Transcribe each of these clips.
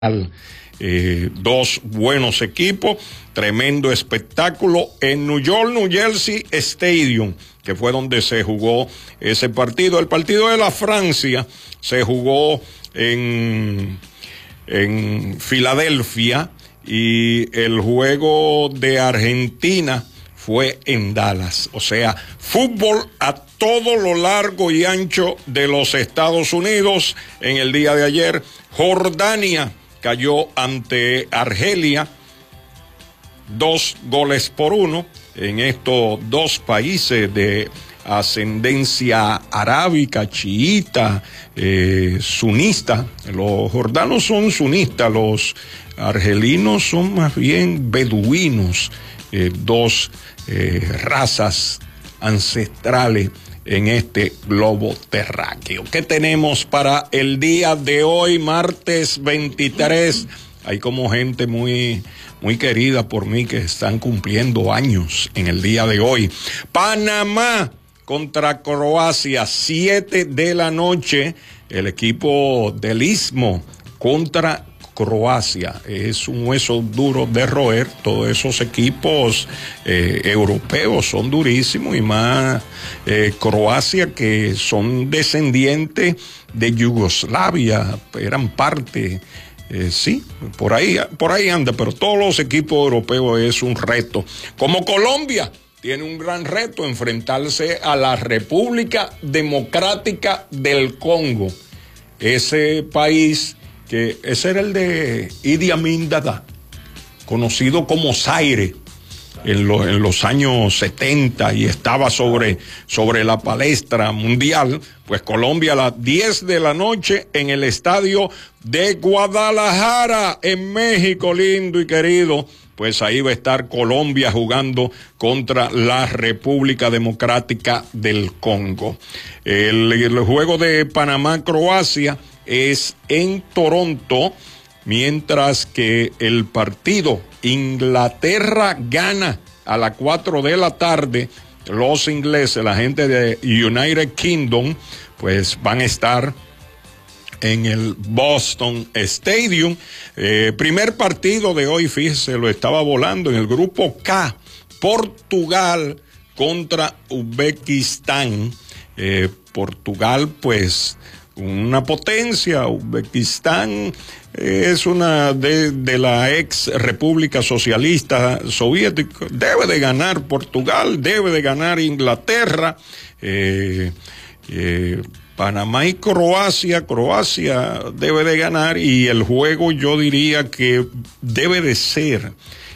Dos buenos equipos, tremendo espectáculo en New York, New Jersey Stadium, que fue donde se jugó ese partido. El partido de la Francia se jugó en Filadelfia y el juego de Argentina fue en Dallas. O sea, fútbol a todo lo largo y ancho de los Estados Unidos. En el día de ayer, Jordania cayó ante Argelia 2-1 en estos dos países de ascendencia arábica, chiita, sunista. Los jordanos son sunistas, los argelinos son más bien beduinos, dos razas ancestrales en este globo terráqueo. ¿Qué tenemos para el día de hoy, martes 23? Hay como gente muy querida por mí que están cumpliendo años en el día de hoy. Panamá contra Croacia, 7 de la noche, el equipo del Istmo contra Croacia. Es un hueso duro de roer. Todos esos equipos europeos son durísimos, y más Croacia, que son descendientes de Yugoslavia, eran parte, sí, por ahí anda, pero todos los equipos europeos es un reto. Como Colombia tiene un gran reto, enfrentarse a la República Democrática del Congo, ese país que ese era el de Idi Amin Dada, conocido como Zaire en los años 70, y estaba sobre la palestra mundial. Pues Colombia a las 10 de la noche en el estadio de Guadalajara, en México, lindo y querido. Pues ahí va a estar Colombia jugando contra la República Democrática del Congo. El juego de Panamá-Croacia es en Toronto, mientras que el partido Inglaterra gana a las 4 de la tarde. Los ingleses, la gente de United Kingdom, pues van a estar en el Boston Stadium. Primer partido de hoy, fíjese, lo estaba volando en el grupo K, Portugal contra Uzbekistán. Portugal, pues una potencia. Uzbekistán es una de la ex República Socialista Soviética. Debe de ganar Portugal, debe de ganar Inglaterra. Panamá y Croacia debe de ganar, y el juego yo diría que debe de ser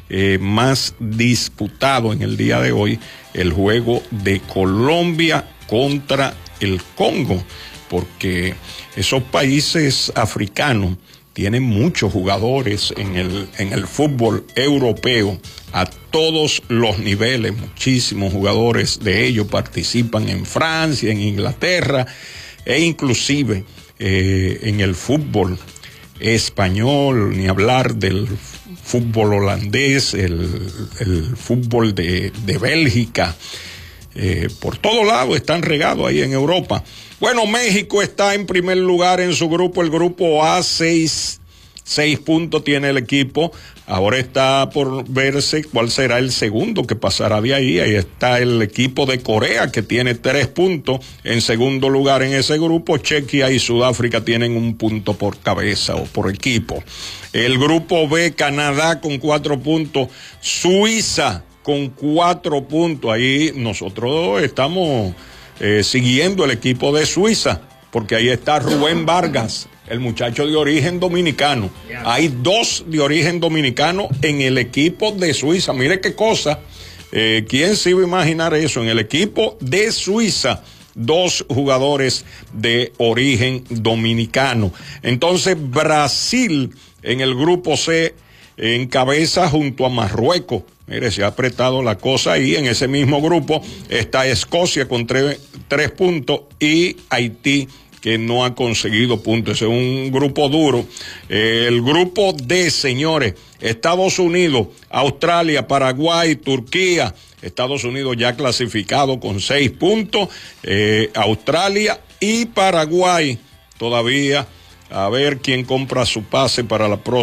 más disputado en el día de hoy, el juego de Colombia contra el Congo, porque esos países africanos tienen muchos jugadores en el fútbol europeo a todos los niveles. Muchísimos jugadores de ellos participan en Francia, en Inglaterra, e inclusive en el fútbol español, ni hablar del fútbol holandés, el fútbol de Bélgica. Por todos lados están regados ahí en Europa. Bueno, México está en primer lugar en su grupo, el grupo A, 6 puntos tiene el equipo. Ahora está por verse cuál será el segundo que pasará de ahí. Ahí está el equipo de Corea, que tiene 3 puntos en segundo lugar en ese grupo. Chequia y Sudáfrica tienen 1 punto por cabeza o por equipo. El grupo B, Canadá con 4 puntos, Suiza con 4 puntos. Ahí nosotros estamos siguiendo el equipo de Suiza, porque ahí está Rubén Vargas, el muchacho de origen dominicano. Hay 2 de origen dominicano en el equipo de Suiza. Mire qué cosa. ¿Quién se iba a imaginar eso? En el equipo de Suiza, 2 jugadores de origen dominicano. Entonces, Brasil en el grupo C encabeza junto a Marruecos. Mire, se ha apretado la cosa ahí. En ese mismo grupo está Escocia con 3 puntos y Haití, que no ha conseguido puntos. Es un grupo duro. El grupo D, señores, Estados Unidos, Australia, Paraguay, Turquía. Estados Unidos ya clasificado con 6 puntos. Australia y Paraguay todavía a ver quién compra su pase para la próxima.